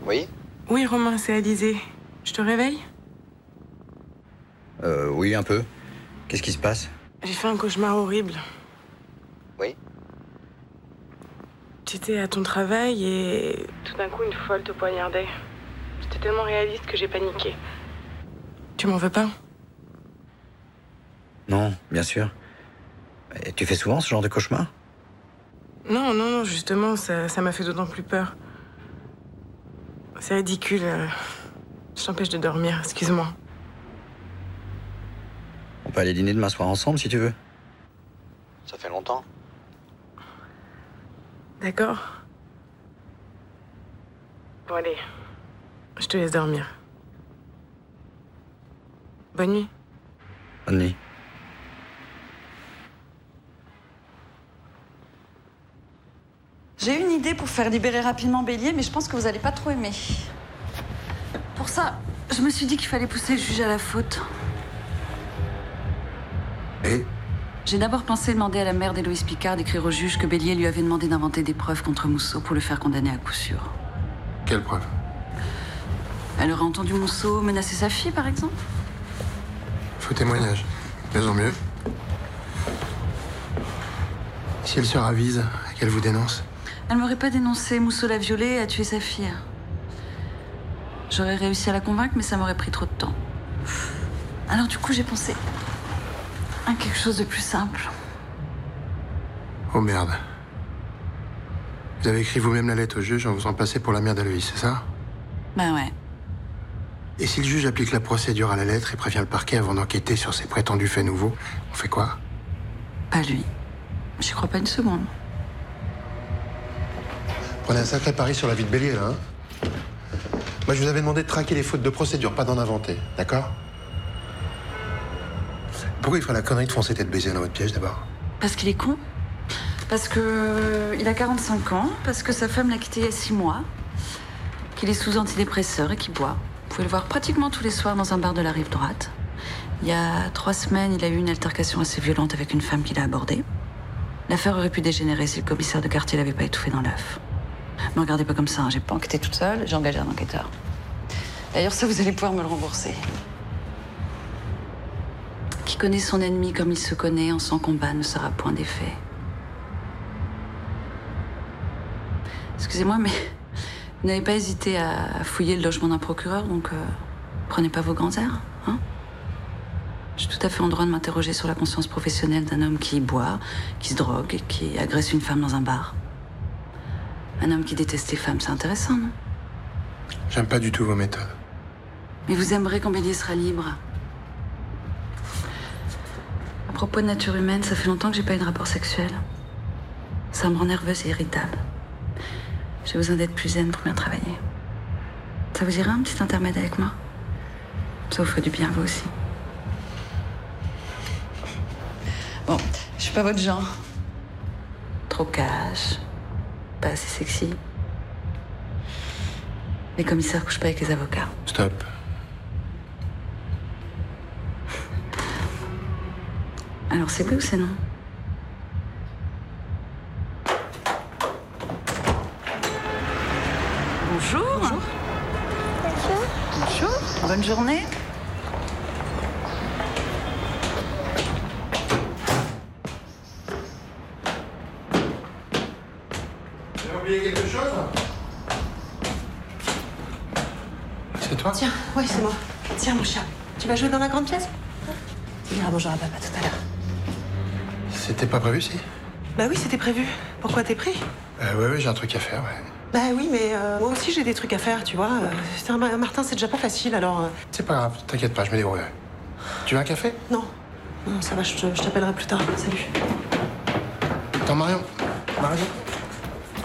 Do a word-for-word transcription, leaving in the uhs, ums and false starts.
Oui? Oui, Romain, c'est Alizée. Je te réveille? Euh, oui, un peu. Qu'est-ce qui se passe? J'ai fait un cauchemar horrible. Oui? J'étais à ton travail et tout d'un coup, une folle te poignardait. C'était tellement réaliste que j'ai paniqué. Tu m'en veux pas? Non, bien sûr. Et tu fais souvent ce genre de cauchemar? Non, non, non, justement, ça, ça m'a fait d'autant plus peur. C'est ridicule. euh, Je t'empêche de dormir, excuse-moi. On peut aller dîner demain soir ensemble si tu veux. Ça fait longtemps. D'accord? Bon, allez. Je te laisse dormir. Bonne nuit. Bonne nuit. J'ai une idée pour faire libérer rapidement Bélier, mais je pense que vous allez pas trop aimer. Pour ça, je me suis dit qu'il fallait pousser le juge à la faute. Et? J'ai d'abord pensé demander à la mère d'Héloïse Picard d'écrire au juge que Bélier lui avait demandé d'inventer des preuves contre Mousseau pour le faire condamner à coup sûr. Quelle preuve? Elle aurait entendu Mousseau menacer sa fille, par exemple? Faux témoignage. Mais en mieux. Si elle se ravise et qu'elle vous dénonce? Elle m'aurait pas dénoncé. Mousseau l'a violée et a tué sa fille. J'aurais réussi à la convaincre, mais ça m'aurait pris trop de temps. Alors du coup, j'ai pensé à quelque chose de plus simple. Oh merde. Vous avez écrit vous-même la lettre au juge en vous en passant pour la mère d'Aloïs, c'est ça? Ben ouais. Et si le juge applique la procédure à la lettre et prévient le parquet avant d'enquêter sur ces prétendus faits nouveaux, on fait quoi? Pas lui. J'y crois pas une seconde. Prenez un sacré pari sur la vie de Bélier, là, hein? Moi, je vous avais demandé de traquer les fautes de procédure, pas d'en inventer, d'accord? Pourquoi il ferait la connerie de foncer tête baisée dans votre piège, d'abord? Parce qu'il est con. Parce que il a quarante-cinq ans. Parce que sa femme l'a quitté il y a six mois. Qu'il est sous antidépresseur et qu'il boit. Vous pouvez le voir pratiquement tous les soirs dans un bar de la rive droite. Il y a trois semaines, il a eu une altercation assez violente avec une femme qu'il a abordée. L'affaire aurait pu dégénérer si le commissaire de quartier l'avait pas étouffé dans l'œuf. Me regardez pas comme ça, hein. J'ai pas enquêté toute seule, j'ai engagé un enquêteur. D'ailleurs, ça, vous allez pouvoir me le rembourser. Qui connaît son ennemi comme il se connaît, en son combat ne sera point défait. Excusez-moi, mais vous n'avez pas hésité à fouiller le logement d'un procureur, donc euh, prenez pas vos grands airs, hein? Je suis tout à fait en droit de m'interroger sur la conscience professionnelle d'un homme qui boit, qui se drogue et qui agresse une femme dans un bar. Un homme qui déteste les femmes, c'est intéressant, non? J'aime pas du tout vos méthodes. Mais vous aimerez quand Bélier sera libre. À propos de nature humaine, ça fait longtemps que j'ai pas eu de rapport sexuel. Ça me rend nerveuse et irritable. J'ai besoin d'être plus zen pour bien travailler. Ça vous irait un petit intermède avec moi? Ça vous ferait du bien, vous aussi. Bon, je suis pas votre genre. Trop cash, pas assez sexy. Les commissaires couchent pas avec les avocats. Stop. Alors c'est oui ou c'est non? Bonjour. Bonjour. Bonjour. Bonjour. Bonne journée. Vous avez oublié quelque chose? C'est toi? Tiens, oui, c'est moi. Tiens, mon chat. Tu vas jouer dans la grande pièce? Tu diras bonjour à papa tout à l'heure. C'était pas prévu, si? Bah oui, c'était prévu. Pourquoi t'es pris? Euh, ouais, ouais, j'ai un truc à faire, ouais. Bah oui, mais euh, moi aussi j'ai des trucs à faire, tu vois. Euh, putain, Ma- Martin, c'est déjà pas facile, alors... euh, C'est pas grave, t'inquiète pas, je me débrouille. Tu veux un café? Non. Non, ça va, je te- je t'appellerai plus tard. Salut. Attends, Marion. Marion.